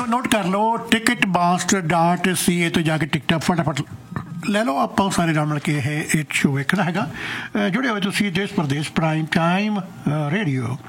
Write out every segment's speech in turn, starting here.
Note ਕਰ ਲਓ ticketmaster.ca ਤੋਂ ਜਾ ਕੇ ਟਿਕਟਾਂ ਫਟਾਫਟ ਲੈ ਲਓ। ਆਪਾਂ ਸਾਰੇ ਨਾਲ ਮਿਲ ਕੇ ਇਹ ਸ਼ੋ ਵੇਖਣਾ ਹੈਗਾ। ਜੁੜੇ ਹੋਏ ਤੁਸੀਂ ਦੇਸ਼ Pradesh prime time radio.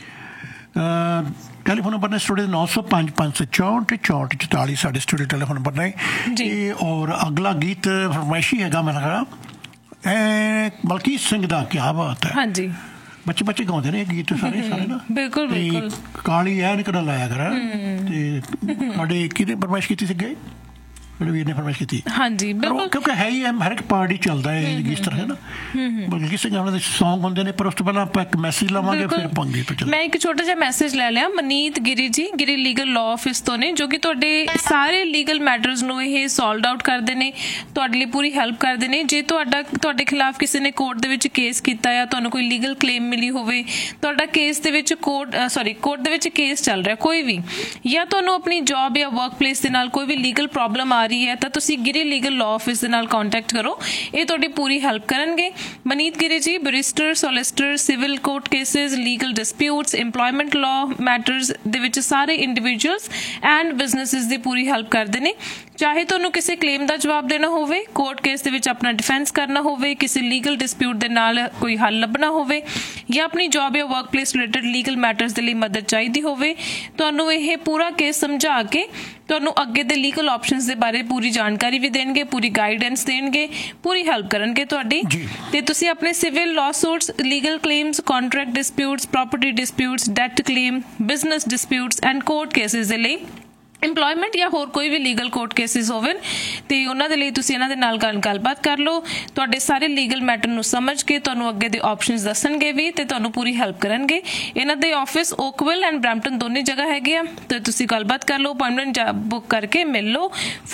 Telephone number ਨੇ ਸਟੂਡੀਓ 905 564 44 ਸਾਡੇ ਸਟੂਡੀਓ ਟੈਲੀਫੋਨ ਨੰਬਰ ਨੇ ਜੀ। ਔਰ ਅਗਲਾ ਗੀਤ ਫਰਮਾਇਸ਼ੀ ਹੈਗਾ ਮੇਰਾ ਖਿਆਲ ਮਲਕੀਤ ਸਿੰਘ ਦਾ। ਕਿਆ ਬਾਤ ਹੈ। ਹਾਂਜੀ ਬੱਚੇ ਬੱਚੇ ਗਾਉਂਦੇ ਨੇ ਗੀਤ ਸਾਰੇ ਨਾ। ਬਿਲਕੁਲ ਬਿਲਕੁਲ। ਕਾਲੀ ਐਨਕ ਨਾਲ ਲਾਇਆ ਕਰ ਤੇ ਸਾਡੇ ਕਿਹਨੇ ਫਰਮਾਇਸ਼ ਕੀਤੀ ਸੀਗੇ ਵੀਰ ਨੇ ਫਰਮਾਇਸ਼ ਕੀਤੀ। ਹਾਂਜੀ ਬਿਲਕੁਲ ਕਿਉਂਕਿ ਹੈ ਹੀ ਹਰ ਇੱਕ ਪਾਰਟੀ ਚੱਲਦਾ ਹੈ ਇਸ ਤਰ੍ਹਾਂ ਹੈ ਨਾ। ਬਲਕਿ ਸਿੰਘ ਉਹਨਾਂ ਦੇ ਸੌਂਗ ਹੁੰਦੇ ਨੇ ਪਰ ਉਸ ਤੋਂ ਪਹਿਲਾਂ ਆਪਾਂ ਇੱਕ ਮੈਸੇਜ ਲਵਾਂਗੇ ਫਿਰ ਪੰਗੇ ਤੋਂ। ਮੈਂ ਇੱਕ ਛੋਟਾ ਜਿਹਾ ਮੈਸੇਜ ਲੈ ਲਿਆ ਮਨੀਤ ਗਿਰੀ ਜੀ, ਗਿਰੀ ਲੀਗਲ ਲਾਅ ਆਫਿਸ ਤੋਂ ਨੇ, ਜੋ ਕਿ ਤੁਹਾਡੇ ਸਾਰੇ ਲੀਗਲ ਮੈਟਰਸ ਨੂੰ ਇਹ ਸੋਲਵ ਆਊਟ ਕਰਦੇ ਨੇ, ਤੁਹਾਡੇ ਲਈ ਪੂਰੀ ਹੈਲਪ ਕਰਦੇ ਨੇ। ਜੇ ਤੁਹਾਡੇ ਖਿਲਾਫ ਕਿਸੇ ਨੇ ਕੋਰਟ ਦੇ ਵਿੱਚ ਕੇਸ ਕੀਤਾ ਜਾਂ ਤੁਹਾਨੂੰ ਕੋਈ ਲੀਗਲ ਕਲੇਮ ਮਿਲੀ ਹੋਵੇ, ਤੁਹਾਡਾ ਕੇਸ ਦੇ ਵਿੱਚ ਕੋਰਟ ਦੇ ਵਿੱਚ ਕੇਸ ਚੱਲ ਰਿਹਾ ਕੋਈ ਵੀ, ਜਾਂ ਤੁਹਾਨੂੰ ਆਪਣੀ ਜੌਬ ਜਾਂ ਵਰਕ ਪਲੇਸ ਦੇ ਨਾਲ ਕੋਈ ਵੀ ਲੀਗਲ ਪ੍ਰੋਬਲਮ ਆ ਰਹੀ ਹੈ ਤਾਂ ਤੁਸੀਂ ਗਿਰੀ ਲੀਗਲ ਲਾਅ ਆਫਿਸ ਦੇ ਨਾਲ ਕੰਟੈਕਟ ਕਰੋ। ਇਹ ਤੁਹਾਡੀ ਪੂਰੀ ਹੈਲਪ ਕਰਨਗੇ। ਮਨੀਤ ਗਿਰੀ ਜੀ barrister, solicitor, civil court cases, legal disputes, employment law matters ਦੇ ਵਿੱਚ ਸਾਰੇ individuals and businesses the Puri help ਕਰਦੇ ਨੇ। ਚਾਹੇ ਤੁਹਾਨੂੰ ਕਿਸੇ ਕਲੇਮ ਦਾ ਜਵਾਬ ਦੇਣਾ ਹੋਵੇ, ਕੋਰਟ ਕੇਸ ਦੇ ਵਿੱਚ ਆਪਣਾ ਡਿਫੈਂਸ ਕਰਨਾ ਹੋਵੇ, ਕਿਸੇ ਲੀਗਲ ਡਿਸਪਿਊਟ ਦੇ ਨਾਲ ਕੋਈ ਹੱਲ ਲੱਭਣਾ ਹੋਵੇ, ਜਾਂ ਆਪਣੀ ਜੌਬ ਜਾਂ work place related legal matters ਦੇ ਲਈ ਮਦਦ ਚਾਹੀਦੀ ਹੋਵੇ, ਤੁਹਾਨੂੰ ਇਹ ਪੂਰਾ ਕੇਸ ਸਮਝਾ ਕੇ ਤੁਹਾਨੂੰ ਅੱਗੇ ਦੇ ਲੀਗਲ ਆਪਸ਼ਨਸ ਦੇ ਬਾਰੇ ਪੂਰੀ ਜਾਣਕਾਰੀ ਵੀ ਦੇਣਗੇ, ਪੂਰੀ ਗਾਈਡੈਂਸ ਦੇਣਗੇ, ਪੂਰੀ ਹੈਲਪ ਕਰਨਗੇ ਤੁਹਾਡੀ। ਤੇ ਤੁਸੀਂ ਆਪਣੇ civil ਲਾਸੂਟਸ, legal claims, contract disputes, property disputes, that claim, business disputes and court cases ਦੇ ਲਈ, ਇੰਪਲੋਇਮੈਂਟ ਜਾਂ ਹੋਰ ਕੋਈ ਵੀ ਲੀਗਲ ਕੋਰਟ ਕੇਸਿਸ ਹੋਵੇ ਤੇ ਉਹਨਾਂ ਦੇ ਲਈ ਤੁਸੀਂ ਇਹਨਾਂ ਦੇ ਨਾਲ ਗੱਲਬਾਤ ਕਰ ਲਓ। ਤੁਹਾਡੇ ਸਾਰੇ ਲੀਗਲ ਮੈਟਰ ਨੂੰ ਸਮਝ ਕੇ ਤੁਹਾਨੂੰ ਅੱਗੇ ਦੇ ਆਪਸ਼ਨਸ ਦੱਸਣਗੇ ਵੀ ਤੇ ਤੁਹਾਨੂੰ ਪੂਰੀ ਹੈਲਪ ਕਰਨਗੇ। ਇਹਨਾਂ ਦੇ ਆਫਿਸ ਓਕਵਿਲ ਐਂਡ ਬਰੈਂਪਟਨ ਦੋਨੇ ਜਗ੍ਹਾ ਹੈਗੇ ਆ ਤੇ ਤੁਸੀਂ ਗੱਲਬਾਤ ਕਰ ਲਓ, ਅਪਾਇੰਟਮੈਂਟ ਬੁੱਕ ਕਰਕੇ ਮਿਲ ਲਓ।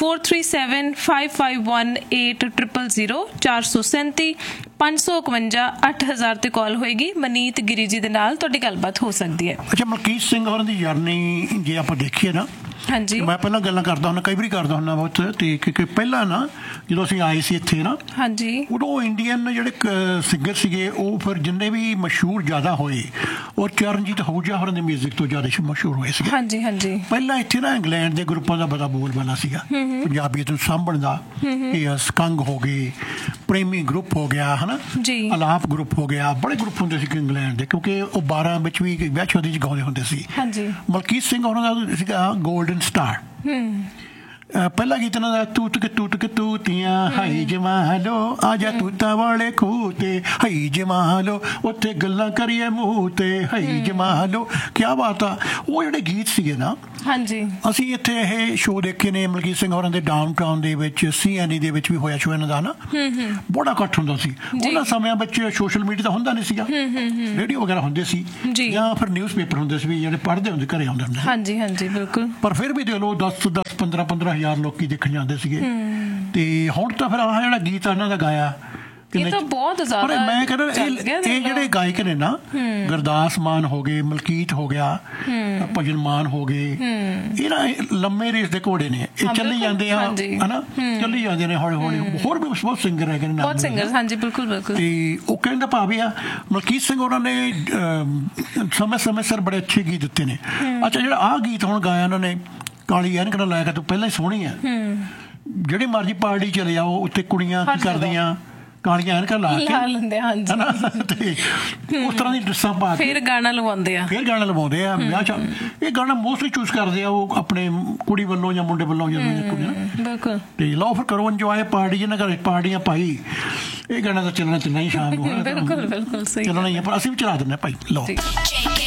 4375518000 437 551 8000 ਤੇ ਕਾਲ ਹੋਏਗੀ। ਮਨੀਤ ਗਿਰੀ ਜੀ ਦੇ ਨਾਲ ਤੁਹਾਡੀ ਗੱਲਬਾਤ ਹੋ ਸਕਦੀ ਹੈ। ਅੱਛਾ ਮਲਕੀਤ ਸਿੰਘ ਹੋਰਾਂ ਦੀ ਜਰਨੀ ਜੇ ਆਪਾਂ ਦੇਖੀਏ ਨਾ, ਹਾਂਜੀ ਮੈਂ ਪਹਿਲਾਂ ਗੱਲਾਂ ਕਰਦਾ ਹੁੰਦਾ, ਕਈ ਵਾਰੀ ਕਰਦਾ ਹੁੰਦਾ ਬਹੁਤ, ਤੇ ਕਿਉਂਕਿ ਪਹਿਲਾਂ ਨਾ ਜਦੋਂ ਅਸੀਂ ਆਏ ਸੀ ਇੱਥੇ ਨਾ, ਹਾਂਜੀ ਉਦੋਂ ਇੰਡੀਅਨ ਜਿਹੜੇ ਸਿੰਗਰ ਸੀਗੇ ਉਹ ਫਿਰ ਜਿੰਨੇ ਵੀ ਮਸ਼ਹੂਰ ਜ਼ਿਆਦਾ ਹੋਏ ਉਹ ਚਰਨਜੀਤ ਅਹੂਜਾ ਹੋਰਾਂ ਦੇ ਮਿਊਜ਼ਿਕ ਤੋਂ ਜ਼ਿਆਦਾ ਮਸ਼ਹੂਰ ਹੋਏ ਸੀਗੇ। ਹਾਂਜੀ ਹਾਂਜੀ ਪਹਿਲਾਂ ਇੱਥੇ ਨਾ ਇੰਗਲੈਂਡ ਦੇ ਗਰੁੱਪਾਂ ਦਾ ਬੜਾ ਬੋਲਬਾਲਾ ਸੀਗਾ ਪੰਜਾਬੀਅਤ ਨੂੰ ਸਾਂਭਣ ਦਾ। ਇਹ ਸਕੰਗ ਹੋ ਗਏ, ਪ੍ਰੇਮੀ ਗਰੁੱਪ ਹੋ ਗਿਆ ਹਨਾ, ਅਲਾਪ ਗਰੁੱਪ ਹੋ ਗਿਆ, ਬੜੇ ਗਰੁੱਪ ਹੁੰਦੇ ਸੀ ਇੰਗਲੈਂਡ ਦੇ, ਕਿਉਂਕਿ ਉਹ 12 ਵਿੱਚ ਵੀ ਵਿਆਹ ਸ਼ਾਦੀ 'ਚ ਗਾਉਂਦੇ ਹੁੰਦੇ ਸੀ। ਮਲਕੀਤ ਸਿੰਘ ਹੋਰਾਂ ਦਾ ਸੀਗਾ ਗੋਲਡਨ ਸਟਾਰ। ਪਹਿਲਾ ਗੀਤ ਇਹਨਾਂ ਦਾ ਟੂਟ ਕੇ ਤੂਤੀਆਂ ਹਾਈ ਜਮਾਲੋ ਆਜਾ ਤੂਤਾਂ ਵਾਲੇ ਖੂਹ ਤੇ ਹਾਈ ਜਮਾਲੋ ਉੱਥੇ ਗੱਲਾਂ ਕਰੀਏ ਮੂੰਹ ਤੇ ਹਾਈ ਜਮਾਲੋ। ਕਿਆ ਬਾਤ ਆ। ਉਹ ਜਿਹੜੇ ਗੀਤ ਸੀਗੇ ਨਾ, ਹਾਂਜੀ ਅਸੀਂ ਇੱਥੇ ਇਹ ਸ਼ੋਅ ਦੇਖੇ ਨੇ ਮਲਕੀਤ ਸਿੰਘ ਹੋਰਾਂ ਦੇ ਡਾਊਨਟਾਊਨ ਦੇ ਵਿੱਚ, CNE ਦੇ ਵਿੱਚ ਵੀ ਹੋਇਆ ਸ਼ੋਅ ਇਹਨਾਂ ਦਾ ਨਾ, ਬੜਾ ਇਕੱਠ ਹੁੰਦਾ ਸੀ ਉਹਨਾਂ ਸਮਿਆਂ ਵਿੱਚ। ਸੋਸ਼ਲ ਮੀਡੀਆ ਤਾਂ ਹੁੰਦਾ ਨਹੀਂ ਸੀਗਾ, ਰੇਡੀਓ ਵਗੈਰਾ ਹੁੰਦੇ ਸੀ ਜਾਂ ਫਿਰ ਨਿਊਜ਼ ਪੇਪਰ ਹੁੰਦੇ ਸੀ ਵੀ ਜਿਹੜੇ ਪੜ੍ਹਦੇ ਹੁੰਦੇ ਘਰੇ ਆਉਂਦੇ ਹੁੰਦੇ। ਹਾਂਜੀ ਹਾਂਜੀ ਬਿਲਕੁਲ। ਪਰ ਫਿਰ ਵੀ ਦੇਖ ਲਓ 10 15 ਹਜ਼ਾਰ ਲੋਕੀ ਦੇਖਣ ਜਾਂਦੇ ਸੀਗੇ। ਤੇ ਹੁਣ ਤਾਂ ਫਿਰ ਆਹ ਜਿਹੜਾ ਗੀਤ ਇਹਨਾਂ ਦਾ ਗਾਇਆ ਇਹ ਤਾਂ ਬਹੁਤ ਜ਼ਿਆਦਾ, ਮੈਂ ਕਹਿੰਦਾ ਇਹ ਜਿਹੜੇ ਗਾਇਕ ਨੇ ਨਾ, ਗੁਰਦਾਸ ਮਾਨ ਹੋ ਗਏ, ਮਲਕੀਤ ਹੋ ਗਿਆ, ਭਜਨ ਮਾਨ ਹੋ ਗਏ, ਇਹ ਨਾ ਲੰਮੇ ਰੇਸ ਦੇ ਘੋੜੇ ਨੇ, ਇਹ ਚੱਲੀ ਜਾਂਦੇ ਆ ਹਨਾ, ਚੱਲੀ ਜਾਂਦੇ ਨੇ ਹੌਲੀ ਹੌਲੀ। ਹੋਰ ਵੀ ਬਹੁਤ ਸਿੰਗਰ ਹੈਗੇ ਨੇ, ਬਹੁਤ ਸਿੰਗਰ। ਹਾਂਜੀ ਬਿਲਕੁਲ ਬਿਲਕੁਲ। ਤੇ ਉਹ ਕਹਿੰਦਾ ਭਾਵ ਆ ਮਲਕੀਤ ਸਿੰਘ ਉਹਨਾਂ ਨੇ ਸਮੇਂ ਸਿਰ ਬੜੇ ਅੱਛੇ ਗੀਤ ਦਿੱਤੇ ਨੇ। ਅੱਛਾ ਜਿਹੜਾ ਆਹ ਗੀਤ ਹੁਣ ਗਾਇਆ ਉਹਨਾਂ ਨੇ, ਕਾਲੀ ਐਨਕ ਨਾਲ ਲਾਇਆ ਤੂੰ ਪਹਿਲਾਂ ਹੀ ਸੋਹਣੀ ਆ, ਜਿਹੜੀ ਮਰਜ਼ੀ ਪਾਰਟੀ ਚਲੇ ਜਾਓ ਉੱਥੇ ਕੁੜੀਆਂ ਕੀ ਕਰਦੀਆਂ, ਕਾਲੀਆਂ ਐਨਕਾਂ ਲਾ ਲੈਂਦੇ ਤੇ ਉਸ ਤਰ੍ਹਾਂ ਦੀ ਡਰੈਸਾਂ ਪਾ ਕੇ ਫਿਰ ਗਾਣਾ ਲਵਾਉਂਦੇ ਆ ਵਿਆਹ 'ਚ। ਇਹ ਗਾਣਾ ਮੋਸਟਲੀ ਚੂਜ਼ ਕਰਦੇ ਆ ਉਹ ਆਪਣੇ ਕੁੜੀ ਵੱਲੋਂ ਜਾਂ ਮੁੰਡੇ ਵੱਲੋਂ ਜਦੋਂ। ਤੇ ਲਓ ਫਿਰ ਕਰੋ ਇੰਜੋਏ ਪਾਰਟੀ, ਜਿਹਨਾਂ ਘਰ ਪਾਰਟੀਆਂ ਪਾਈ ਇਹ ਗਾਣਾ ਤਾਂ ਚੱਲਣਾ ਹੀ ਸ਼ਾਮ ਨੂੰ ਚੱਲਣਾ ਹੀ ਆ, ਪਰ ਅਸੀਂ ਵੀ ਚਲਾ ਦਿੰਦੇ ਭਾਈ। ਲਓ